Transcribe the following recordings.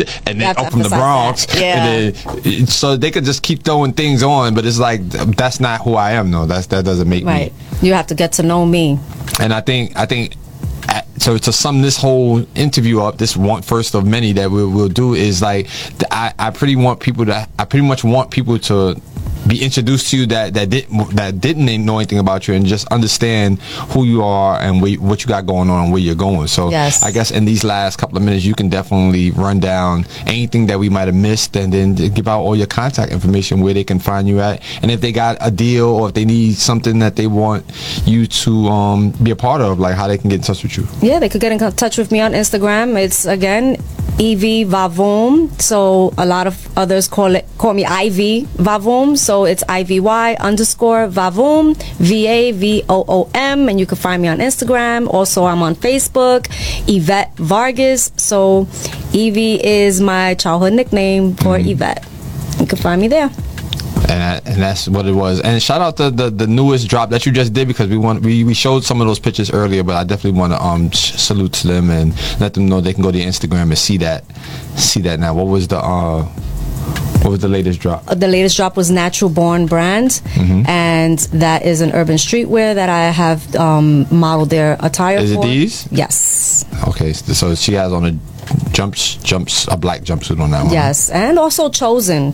and then from the Bronx. Yeah. And then, so they could just keep throwing things on, but it's like that's not who I am. No, that doesn't make me. Right. You have to get to know me. And I think. So to sum this whole interview up, this one first of many that we'll do is like I pretty much want people to be introduced to you that didn't know anything about you, and just understand who you are and what you got going on and where you're going. So yes. I guess in these last couple of minutes you can definitely run down anything that we might have missed, and then give out all your contact information, where they can find you at, and if they got a deal or if they need something that they want you to be a part of, like how they can get in touch with you. Yeah, they could get in touch with me on Instagram. It's again Ivy Vavoom. So a lot of others call me Ivy Vavoom. So it's IVY_Vavoom, VAVOOM, and you can find me on Instagram. Also, I'm on Facebook, Yvette Vargas. So Evie is my childhood nickname for Yvette. You can find me there. And that's what it was. And shout out to the newest drop that you just did, because we showed some of those pictures earlier, but I definitely want to salute to them and let them know they can go to your Instagram and see that now. What was the latest drop? The latest drop was Natural Born Brand, and that is an urban streetwear that I have modeled their attire for. Is it these? Yes. Okay, so she has on a black jumpsuit on that one. Yes, and also Chosen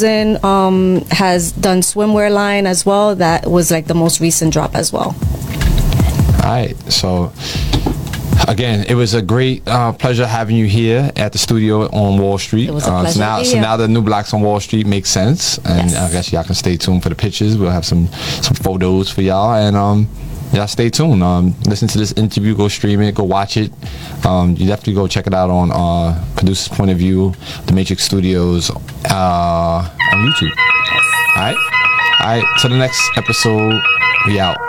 has done swimwear line as well. That was like the most recent drop as well. All right, so again, it was a great pleasure having you here at the studio on Wall Street. It was a pleasure to be so here. now the New Blacks on Wall Street makes sense, and Yes. I guess y'all can stay tuned for the pictures. We'll have some photos for y'all, and y'all stay tuned. Listen to this interview, go stream it, go watch it. You definitely go check it out on Producer's Point of View, The Matrix Studios on YouTube. All right. Till the next episode. We out.